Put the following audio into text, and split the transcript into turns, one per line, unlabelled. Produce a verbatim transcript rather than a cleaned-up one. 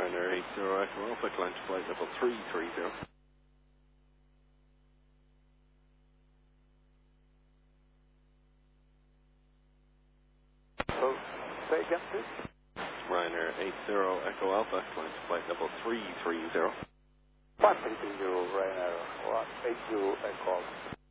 Ryanair eight zero Echo Alpha, climb to flight level three three zero.
So, say again, please.
Ryanair eight zero Echo Alpha, climb to flight level three three zero.
one three three zero, Ryanair, one eight zero Echo Alpha.